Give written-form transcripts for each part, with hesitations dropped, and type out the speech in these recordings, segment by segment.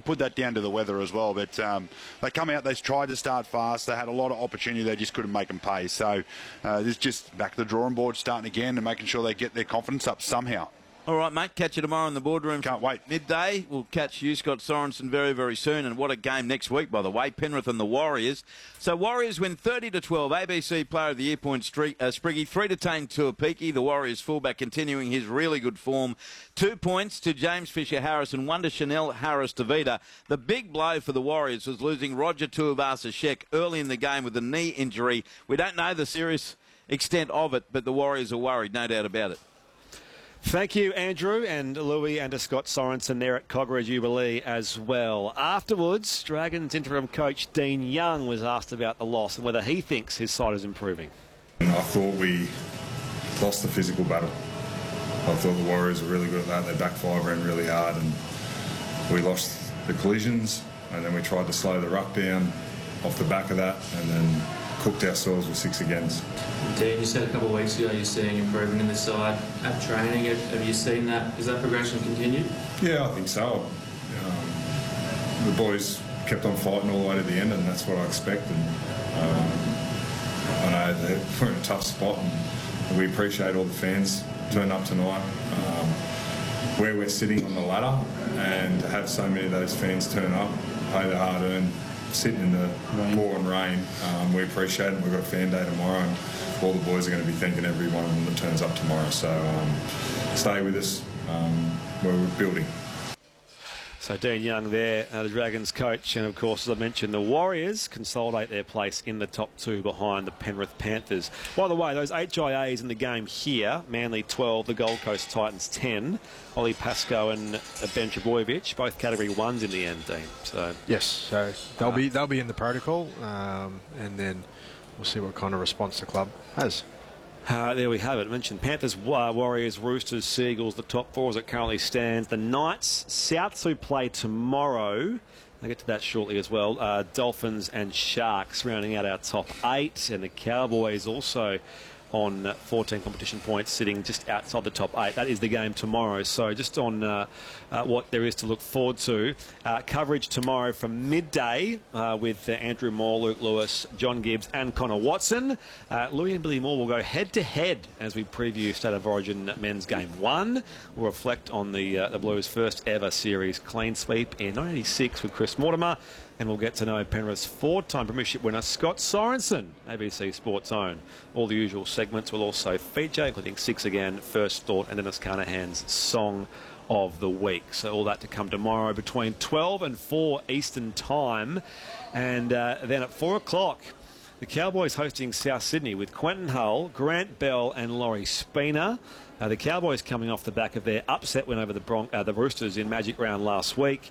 put that down to the weather as well. But they come out, they tried to start fast. They had a lot of opportunity. They just couldn't make them pay. So this is just back to the drawing board, starting again and making sure they get their confidence up somehow. All right, mate. Catch you tomorrow in the boardroom. Can't wait. Midday. We'll catch you, Scott Sorensen, very, very soon. And what a game next week, by the way. Penrith and the Warriors. So Warriors win 30-12. ABC Player of the Year point Spriggy. 3 to Tane Tuapiki. The Warriors fullback continuing his really good form. 2 points to James Fisher-Harris and 1 to Chanel Harris-Tavita. The big blow for the Warriors was losing Roger Tuivasa-Sheck early in the game with a knee injury. We don't know the serious extent of it, but the Warriors are worried, no doubt about it. Thank you, Andrew, and Louis, and to Scott Sorensen there at Cogra Jubilee as well. Afterwards, Dragons interim coach Dean Young was asked about the loss and whether he thinks his side is improving. I thought we lost the physical battle. I thought the Warriors were really good at that. Their back five ran really hard, and we lost the collisions, and then we tried to slow the ruck down off the back of that, and then cooked ourselves with 6 against. Dean, you said a couple of weeks ago you're seeing improvement in this side at training. Have you seen that? Has that progression continued? Yeah, I think so. The boys kept on fighting all the way to the end, and that's what I expected. I know that we're in a tough spot, and we appreciate all the fans turning up tonight. Where we're sitting on the ladder, and to have so many of those fans turn up, pay their hard-earned, sitting in the pouring rain, we appreciate it. We've got a fan day tomorrow, and all the boys are going to be thanking every one of them that turns up tomorrow. So stay with us. We're building. So Dean Young there, the Dragons coach, and of course, as I mentioned, the Warriors consolidate their place in the top 2 behind the Penrith Panthers. By the way, those HIAs in the game here, Manly 12, the Gold Coast Titans 10, Ollie Pascoe and Ben Trebojevic, both category 1s in the end, Dean. So yes, so they'll be in the protocol, and then we'll see what kind of response the club has. There we have it. I mentioned Panthers, Warriors, Roosters, Seagulls, the top 4 as it currently stands. The Knights, Souths who play tomorrow. I'll get to that shortly as well. Dolphins and Sharks rounding out our top 8. And the Cowboys also on 14 competition points, sitting just outside the top 8. That is the game tomorrow. So just on what there is to look forward to. Coverage tomorrow from midday with Andrew Moore, Luke Lewis, John Gibbs and Connor Watson. Louis and Billy Moore will go head-to-head as we preview State of Origin men's game 1. We'll reflect on the Blues' first ever series clean sweep in 1986 with Chris Mortimer. And we'll get to know Penrith's 4-time premiership winner, Scott Sorensen, ABC Sports Own. All the usual segments will also feature, including 6 again, First Thought, and Dennis Carnahan's Song of the Week. So all that to come tomorrow between 12 and 4 Eastern Time. And then at 4 o'clock, the Cowboys hosting South Sydney with Quentin Hull, Grant Bell and Laurie Spina. The Cowboys coming off the back of their upset win over the Roosters in Magic Round last week.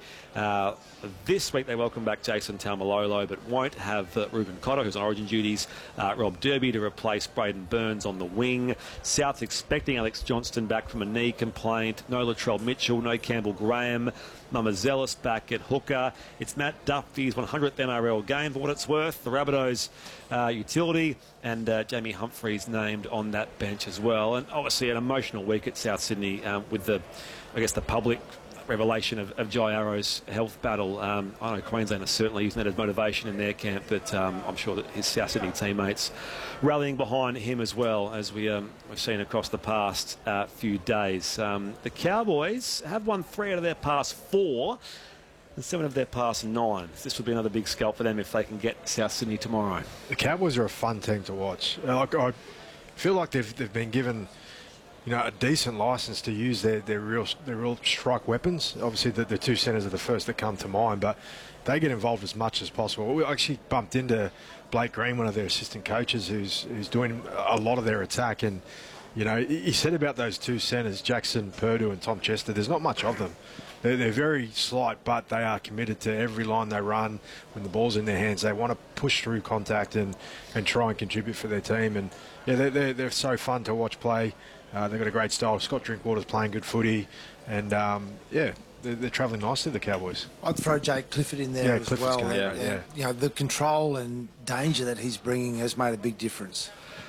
This week they welcome back Jason Taumalolo, but won't have Ruben Cotter, who's on Origin duties, Rob Derby to replace Braden Burns on the wing. South expecting Alex Johnston back from a knee complaint. No Latrell Mitchell, no Campbell Graham. Mama Zealous back at hooker. It's Matt Duffy's 100th NRL game for what it's worth. The Rabbitohs utility, and Jamie Humphreys named on that bench as well. And obviously an emotional week at South Sydney with the public revelation of Jai Arrow's health battle. I know Queensland is certainly using that as motivation in their camp, but I'm sure that his South Sydney teammates rallying behind him as well, as we've seen across the past few days. The Cowboys have won 3 out of their past 4 and 7 of their past 9. This would be another big scalp for them if they can get South Sydney tomorrow. The Cowboys are a fun team to watch. I feel like they've been given, a decent license to use their real strike weapons. Obviously, the 2 centres are the first that come to mind, but they get involved as much as possible. We actually bumped into Blake Green, one of their assistant coaches, who's doing a lot of their attack. And he said about those 2 centres, Jackson Purdue and Tom Chester, there's not much of them. They're very slight, but they are committed to every line they run. When the ball's in their hands, they want to push through contact and try and contribute for their team. And yeah, they're so fun to watch play. They've got a great style. Scott Drinkwater's playing good footy, and they're travelling nicely, the Cowboys. I'd throw Jake Clifford in there as well. The control and danger that he's bringing has made a big difference.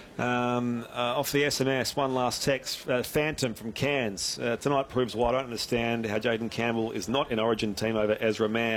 Off the SMS, one last text. Phantom from Cairns. Tonight proves why I don't understand how Jaden Campbell is not in Origin team over Ezra Mann.